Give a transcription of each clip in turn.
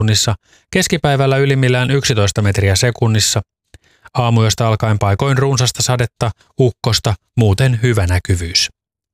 sekunnissa, keskipäivällä ylimmillään 11 metriä sekunnissa. Aamuyöstä alkaen paikoin runsasta sadetta, ukkosta, muuten hyvä näkyvyys.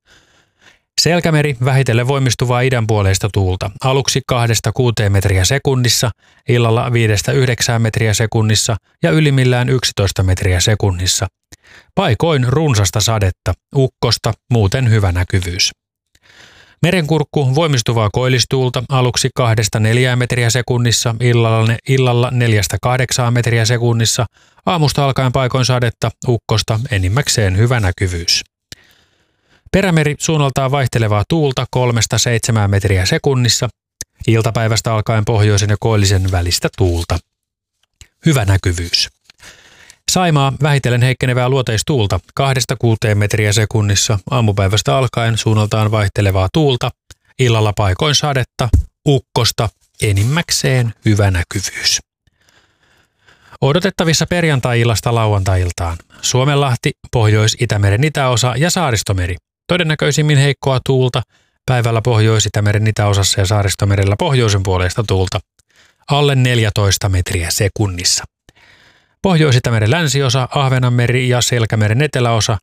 Selkämeri vähitellen voimistuvaa idänpuoleista tuulta, aluksi 2–6 metriä sekunnissa, illalla 5–9 metriä sekunnissa ja ylimmillään 11 metriä sekunnissa. Paikoin runsasta sadetta, ukkosta, muuten hyvä näkyvyys. Merenkurkku voimistuvaa koillistuulta, aluksi 2–4 metriä sekunnissa, illalla 4–8 metriä sekunnissa, aamusta alkaen paikoin sadetta, ukkosta, enimmäkseen hyvä näkyvyys. Perämeri suunnaltaan vaihtelevaa tuulta 3–7 metriä sekunnissa, iltapäivästä alkaen pohjoisen ja koillisen välistä tuulta. Hyvä näkyvyys. Saimaa vähitellen heikkenevää luoteistuulta 2–6 metriä sekunnissa, aamupäivästä alkaen suunnaltaan vaihtelevaa tuulta, illalla paikoin sadetta, ukkosta, enimmäkseen hyvä näkyvyys. Odotettavissa perjantai-illasta lauantai-iltaan. Suomenlahti, Pohjois-Itämeren itäosa ja Saaristomeri. Todennäköisimmin heikkoa tuulta, päivällä Pohjois-Itämeren itäosassa ja Saaristomerellä pohjoisen puoleista tuulta. Alle 14 metriä sekunnissa. Pohjois-Itämeren länsiosa, Ahvenanmeri ja Selkämeren eteläosa.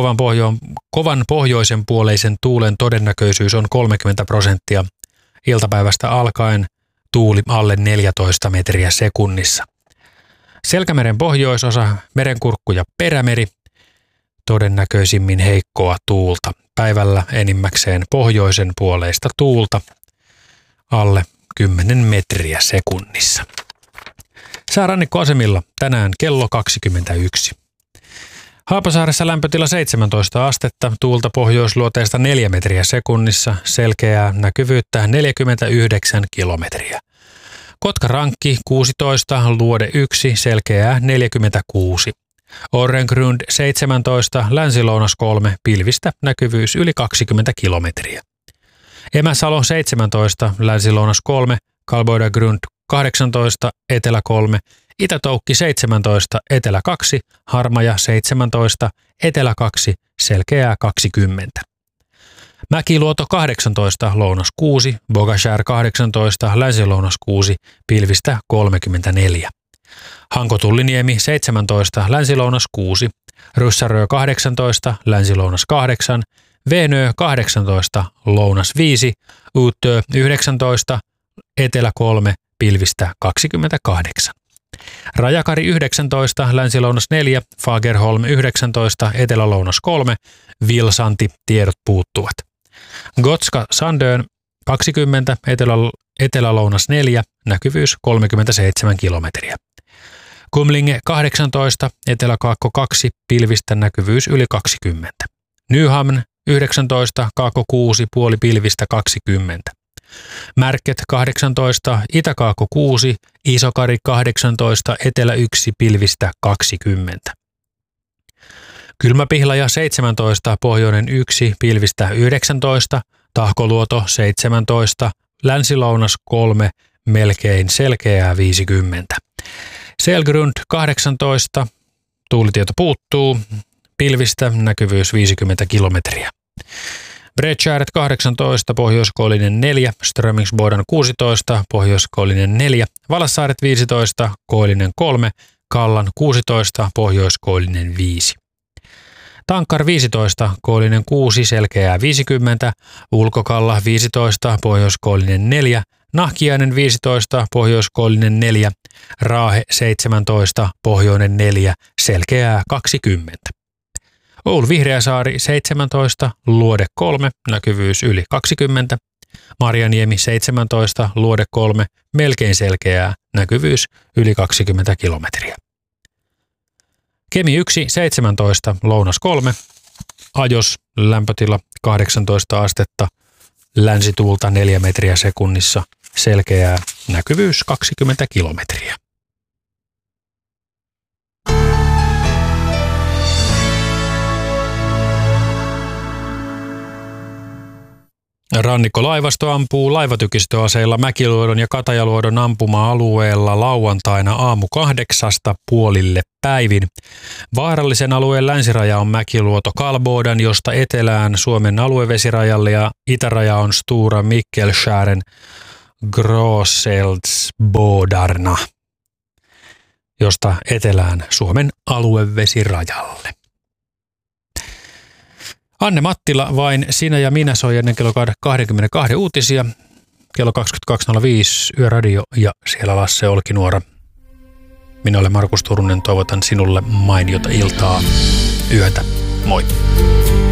Kovan pohjoisen puoleisen tuulen todennäköisyys on 30%. Iltapäivästä alkaen tuuli alle 14 metriä sekunnissa. Selkämeren pohjoisosa, Merenkurkku ja Perämeri. Todennäköisimmin heikkoa tuulta. Päivällä enimmäkseen pohjoisen puoleista tuulta alle 10 metriä sekunnissa. Säärannikkoasemilla tänään kello 21. Haapasaaressa lämpötila 17 astetta, tuulta pohjoisluoteesta 4 metriä sekunnissa, selkeää näkyvyyttä 49 kilometriä. Kotkarankki 16, luode 1, selkeää 46. Orrengrund 17, länsilounas 3, pilvistä näkyvyys yli 20 kilometriä. Emäsalo 17, länsilounas 3, Kalboidagrund 18, etelä 3, Itätoukki 17, etelä 2, Harmaja 17, etelä 2, selkeää 20. Mäkiluoto 18, lounas 6, Bogashär 18, länsilounas 6, pilvistä 34. Hankotulliniemi 17, länsilounas 6, Ryssärö 18, länsilounas 8, Veenö 18, lounas 5, Uutö 19, etelä 3, pilvistä 28. Rajakari 19, länsilounas 4, Fagerholm 19, etelälounas 3, Vilsanti, tiedot puuttuvat. Gotska Sandön 20, etelälounas 4, näkyvyys 37 kilometriä. Kumlinge 18, eteläkaakko 2, pilvistä näkyvyys yli 20. Nyhamn 19, kaakko 6, puoli pilvistä 20. Märket 18, itäkaakko 6, Isokari 18, etelä 1, pilvistä 20. Kylmäpihlaja 17, pohjoinen 1, pilvistä 19, Tahkoluoto 17, länsilounas 3, melkein selkeää 50. Selgrund 18, tuulitieto puuttuu, pilvistä näkyvyys 50 kilometriä. Bredskäret 18, pohjoiskoillinen 4, Strömingsbodan 16, pohjoiskoillinen 4, Valassaaret 15, koillinen 3, Kallan 16, pohjoiskoillinen 5. Tankkar 15, koillinen 6, selkeää 50, Ulkokalla 15, pohjoiskoillinen 4, Nahkiainen 15, pohjoiskoillinen 4, Raahe 17, pohjoinen 4, selkeää 20. Oulu Vihreäsaari 17, luode 3, näkyvyys yli 20. Marjaniemi 17, luode 3, melkein selkeää, näkyvyys yli 20 kilometriä. Kemi 1, 17, lounas 3, Ajos lämpötila 18 astetta, länsituulta 4 metriä sekunnissa, selkeää, näkyvyys 20 kilometriä. Rannikkolaivasto ampuu laivatykistöaseilla Mäkiluodon ja Katajaluodon ampuma-alueella lauantaina aamu 8 puolille päivin. Vaarallisen alueen länsiraja on Mäkiluoto Kalbodan, josta etelään Suomen aluevesirajalle ja itäraja on Stora Mikkelskären Grosseltsbodarna, josta etelään Suomen aluevesirajalle. Anne Mattila, vain sinä ja minä soi ennen kello 22 uutisia. Kello 22.05 Yöradio ja siellä Lasse Olkinuora. Minä olen Markus Turunen, toivotan sinulle mainiota iltaa, yötä. Moi.